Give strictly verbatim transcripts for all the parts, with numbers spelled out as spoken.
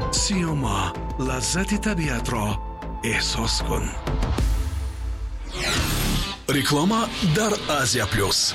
سیوما، لذت طبیعت را احساس کن. Реклама Дар Азия Плюс.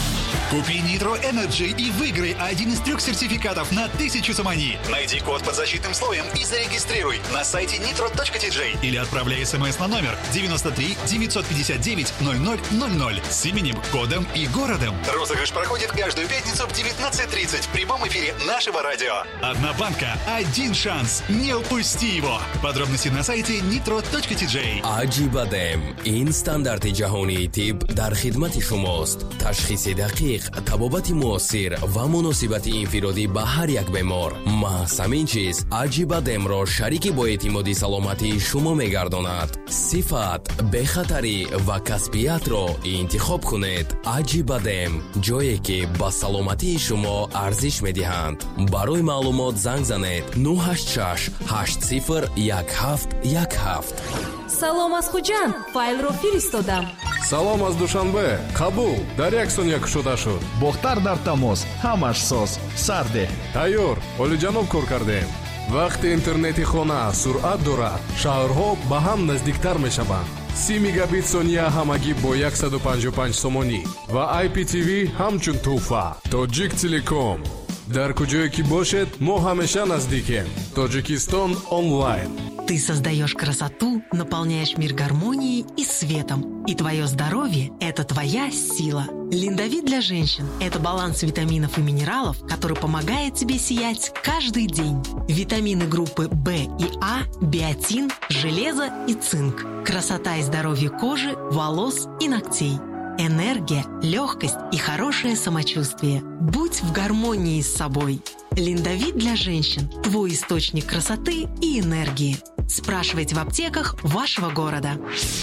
Купи Nitro Energy и выиграй один из трех сертификатов на тысячу самани. Найди код под защитным слоем и зарегистрируй на сайте нитро точка ти джей или отправляй смс на номер девяносто три девятьсот пятьдесят девять ноль ноль ноль ноль с именем, кодом и городом. Розыгрыш проходит каждую пятницу в девятнадцать тридцать в прямом эфире нашего радио. Одна банка, один шанс. Не упусти его. Подробности на сайте нитро точка ти джей. Ajibadem. این استاندارد جهانی طب در خدمت شماست. تشخیص دقیق، طبابت مؤثر و مناسبت انفرادی به هر یک بیمار. محض همین چیز عجیبادم را شریک با اعتمادی سلامتی شما میگرداند. صفت، بخطری و کسبیت را انتخاب کنید. عجیبادم، جایی که با سلامتی شما ارزش میدهند. برای معلومات زنگ زنید نه هشت شش هشت صفر یک هفت یک هفت. салом аз хуҷан, файлро фиристодам. салом аз душанбе, қабул, дар як сония кушода шуд. бохтар дар тамос, ҳамаш соз, сарде. тайёр, олиҷаноб кор кардем. вақти интернети хона суръат дорад, шаҳрҳо ба ҳам наздиктар мешаванд. سی мегабит сония ҳамагӣ бо яксаду панҷоҳу панҷ сомонӣ ва ай пи ти ви ҳамчун туҳфа. Тоҷик Телеком. дар куҷое ки бошед, мо ҳамеша наздикем. Тоҷикистон онлайн. Ты создаешь красоту, наполняешь мир гармонией и светом. И твое здоровье – это твоя сила. Линдовит для женщин – это баланс витаминов и минералов, который помогает тебе сиять каждый день. Витамины группы В и А, биотин, железо и цинк. Красота и здоровье кожи, волос и ногтей. Энергия, легкость и хорошее самочувствие. Будь в гармонии с собой. Линдовит для женщин – твой источник красоты и энергии. Спрашивайте в аптеках вашего города.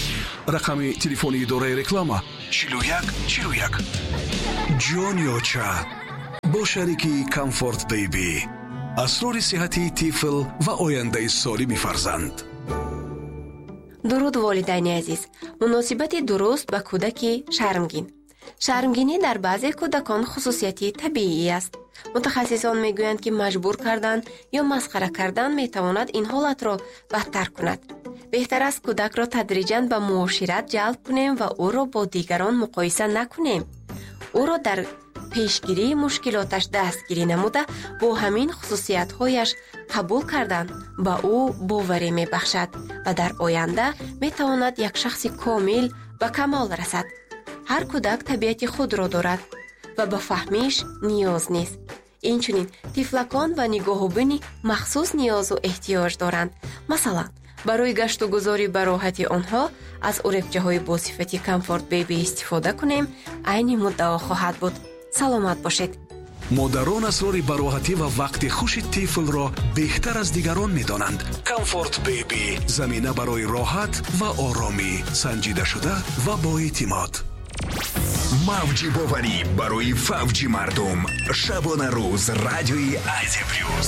рақами телефони идораи реклама чилу як чилу як. ҷонёча бо шарики Comfort Baby. асрори сиҳати тифл ва ояндаи солими фарзанд. дуруд волидайни азиз. муносибати дуруст ба кӯдаки шармгин. шармгинӣ дар баъзе кӯдакон хусусияти табиӣ аст. мутахассисон мегӯянд ки маҷбур кардан ё масхара кардан метавонад ин ҳолатро бадтар кунад. беҳтар аст кӯдакро тадриҷан ба муошират ҷалб кунем ва ӯро бо дигарон муқоиса накунем. ӯро дар пешгирии мушкилоташ дастгирӣ намуда бо ҳамин хусусиятҳояш қабул кардан ба ӯ боварӣ мебахшад ва дар оянда метавонад як шахси комил ба камол расад. ҳар кӯдак табиати худро дорад ва ба фаҳмиш ниёз нест. инчунин тифлакон ба нигоҳубини махсус ниёзу эҳтиёҷ доранд. масалан, барои гашту гузори ба роҳати онҳо аз уребчаҳои босифати Comfort Baby истифода кунем, айни муддао хоҳад буд. саломат бошед. модарон асрори бароҳатӣ ва вақти хуши тифлро беҳтар аз дигарон медонанд. Comfort Baby замина барои роҳат ва оромӣ, санҷидашуда ва боэътимод. мавҷи боварӣ барои фавҷи мардум. шабона рӯз радиои Азия Плюс.